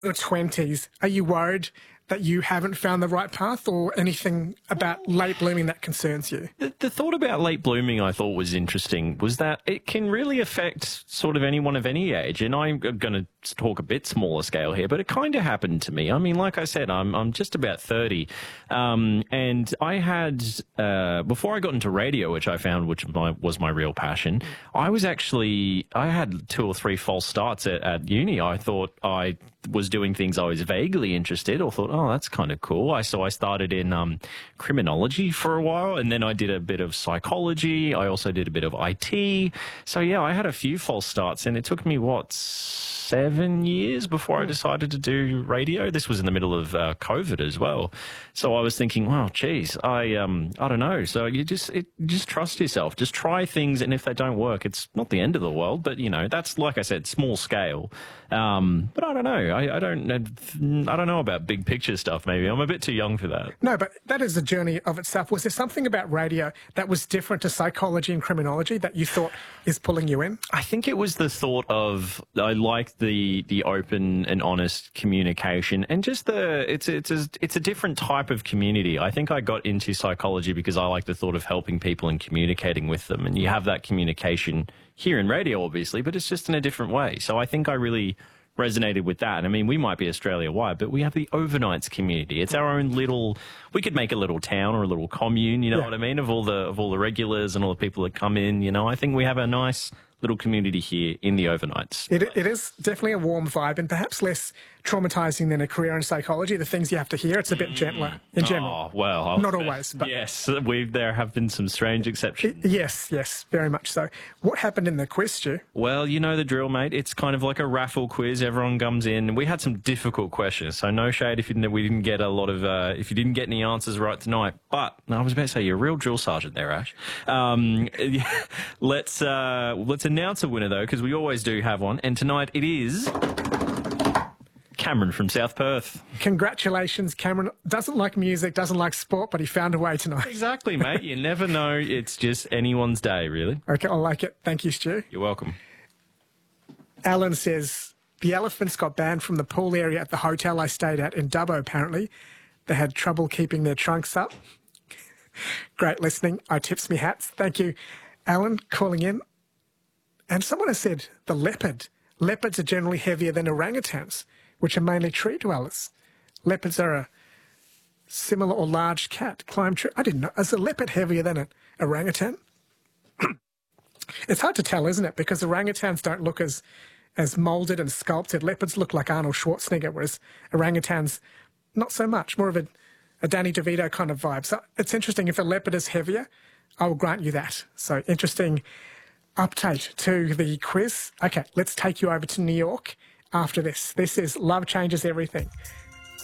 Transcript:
Your 20s, are you worried that you haven't found the right path or anything about late blooming that concerns you? The thought about late blooming I thought was interesting was that it can really affect sort of anyone of any age. And I'm going to talk a bit smaller scale here, but it kind of happened to me. I mean, like I said, I'm just about 30. And I had, before I got into radio, which I found was my real passion, I had 2 or 3 false starts at uni. I thought I was doing things I was vaguely interested or thought, oh, that's kind of cool. So I started in criminology for a while, and then I did a bit of psychology. I also did a bit of IT. So, yeah, I had a few false starts, and it took me, 7 years before I decided to do radio. This was in the middle of COVID as well. So I was thinking, well, geez, I don't know. So you just trust yourself. Just try things, and if they don't work, it's not the end of the world. But, that's, like I said, small scale. But I don't know. I don't know about big picture stuff, maybe. I'm a bit too young for that. No, but that is a journey of itself. Was there something about radio that was different to psychology and criminology that you thought is pulling you in? I think it was the thought of, I like the open and honest communication, and just it's a different type of community. I think I got into psychology because I like the thought of helping people and communicating with them, and you have that communication here in radio, obviously, but it's just in a different way. So I think I really resonated with that. I mean, we might be Australia-wide, but we have the overnights community. It's our own we could make a little town or a little commune, you know what I mean, of all the regulars and all the people that come in, I think we have a nice little community here in the overnights. It is definitely a warm vibe and perhaps less traumatizing than a career in psychology. The things you have to hear, it's a bit gentler in general. Oh, well. Not always, but... Yes, there have been some strange exceptions. Yes, very much so. What happened in the quiz, Stu? Well, you know the drill, mate. It's kind of like a raffle quiz. Everyone comes in. We had some difficult questions, so no shade if we didn't get if you didn't get any answers right tonight. But I was about to say, you're a real drill sergeant there, Ash. Let's announce a winner, though, because we always do have one. And tonight it is Cameron from South Perth. Congratulations, Cameron. Doesn't like music, doesn't like sport, but he found a way tonight. Exactly, mate. You never know. It's just anyone's day, really. Okay, I like it. Thank you, Stu. You're welcome. Alan says, the elephants got banned from the pool area at the hotel I stayed at in Dubbo, apparently. They had trouble keeping their trunks up. Great listening. I tips me hats. Thank you, Alan, calling in. And someone has said the leopard. Leopards are generally heavier than orangutans, which are mainly tree dwellers. Leopards are a similar or large cat. Climb tree. I didn't know. Is a leopard heavier than an orangutan? It's hard to tell, isn't it? Because orangutans don't look as moulded and sculpted. Leopards look like Arnold Schwarzenegger, whereas orangutans, not so much. More of a Danny DeVito kind of vibe. So it's interesting. If a leopard is heavier, I will grant you that. So interesting update to the quiz. Okay, let's take you over to New York after this. This is Love Changes Everything.